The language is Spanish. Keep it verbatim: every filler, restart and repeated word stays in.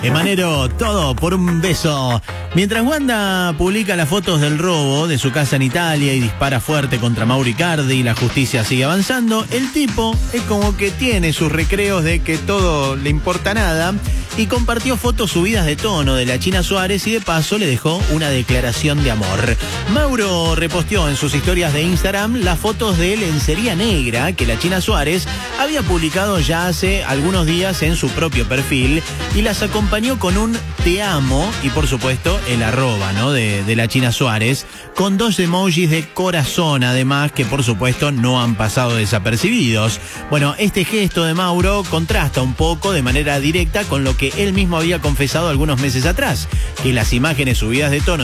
Emanero, todo por un beso. Mientras Wanda publica las fotos del robo de su casa en Italia y dispara fuerte contra Mauro Icardi y la justicia sigue avanzando, el tipo es como que tiene sus recreos de que todo le importa nada y compartió fotos subidas de tono de la China Suárez y de paso le dejó una declaración de amor. Mauro reposteó en sus historias de Instagram las fotos de lencería negra que la China Suárez había publicado ya hace algunos días en su propio perfil y las acompañó con un te amo y por supuesto el arroba, ¿no? de, de la China Suárez con dos emojis de corazón además que por supuesto no han pasado desapercibidos. Bueno, este gesto de Mauro contrasta un poco de manera directa con lo que él mismo había confesado algunos meses atrás, que las imágenes subidas de tono